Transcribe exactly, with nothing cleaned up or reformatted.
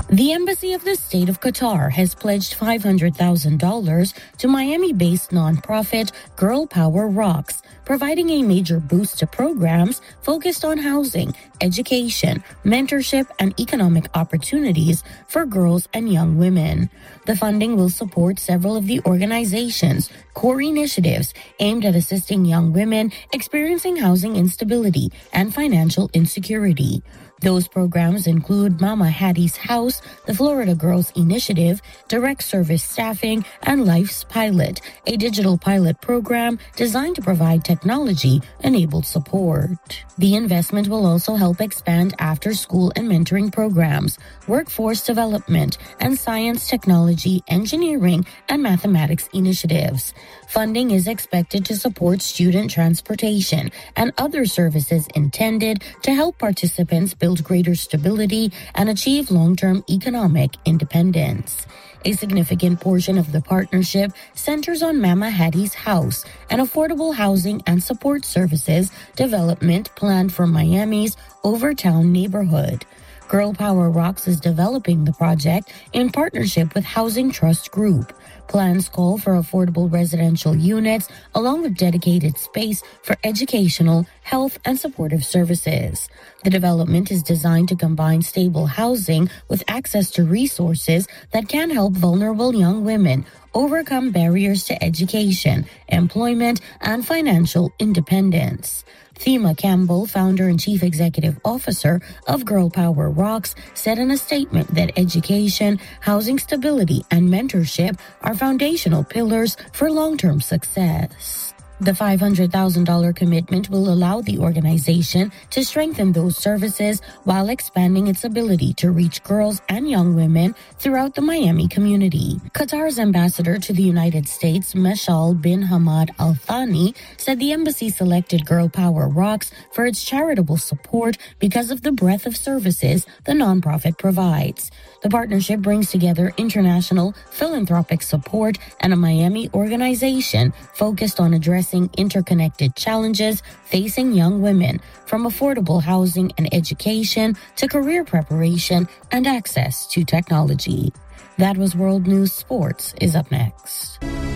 The Embassy of the State of Qatar has pledged five hundred thousand dollars to Miami-based nonprofit Girl Power Rocks, providing a major boost to programs focused on housing, education, mentorship, and economic opportunities for girls and young women. The funding will support several of the organization's core initiatives aimed at assisting young women experiencing housing instability and financial insecurity. Those programs include Mama Hattie's House, the Florida Girls Initiative, Direct Service Staffing, and Life's Pilot, a digital pilot program designed to provide technology-enabled support. The investment will also help expand after-school and mentoring programs, workforce development, and science, technology, engineering, and mathematics initiatives. Funding is expected to support student transportation and other services intended to help participants build greater stability and achieve long-term economic independence. A significant portion of the partnership centers on Mama Hattie's House, an affordable housing and support services development planned for Miami's Overtown neighborhood. Girl Power Rocks is developing the project in partnership with Housing Trust Group. Plans call for affordable residential units along with dedicated space for educational, health, and supportive services. The development is designed to combine stable housing with access to resources that can help vulnerable young women overcome barriers to education, employment, and financial independence. Thema Campbell, founder and chief executive officer of Girl Power Rocks, said in a statement that education, housing stability, and mentorship are foundational pillars for long-term success. The five hundred thousand dollars commitment will allow the organization to strengthen those services while expanding its ability to reach girls and young women throughout the Miami community. Qatar's ambassador to the United States, Mashal bin Hamad Al Thani, said the embassy selected Girl Power Rocks for its charitable support because of the breadth of services the nonprofit provides. The partnership brings together international philanthropic support and a Miami organization focused on addressing interconnected challenges facing young women, from affordable housing and education to career preparation and access to technology. That was World News. Sports is up next.